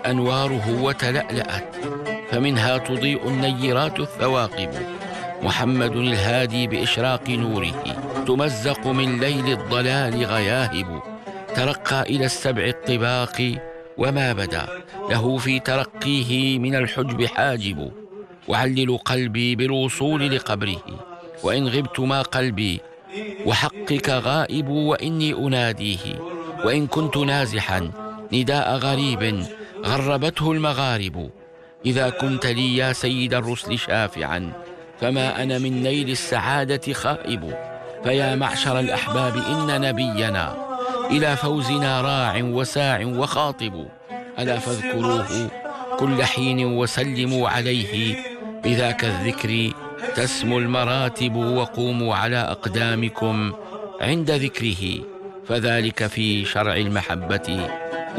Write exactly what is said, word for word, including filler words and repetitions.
أنواره وتلألأت، فمنها تضيء النيرات الثواقب. محمد الهادي بإشراق نوره تمزق من ليل الضلال غياهب. ترقى إلى السبع الطباق وما بدا له في ترقيه من الحجب حاجب. وعلل قلبي بالوصول لقبره، وإن غبت ما قلبي وحقك غائب. وإني أناديه وإن كنت نازحا نداء غريب غربته المغارب. إذا كنت لي يا سيد الرسل شافعا، فما أنا من نيل السعادة خائب. فيا معشر الأحباب إن نبينا إلى فوزنا راع وساع وخاطب. ألا فاذكروه كل حين وسلموا عليه، بذاك الذكر تسمو المراتب. وقوموا على أقدامكم عند ذكره، فذلك في شرع المحبة